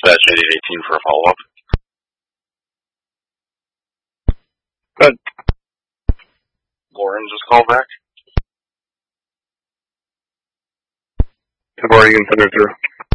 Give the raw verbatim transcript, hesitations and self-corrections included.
dispatch eight eight eighteen for a follow-up. Good. Lauren just called back. I've already been sent her through.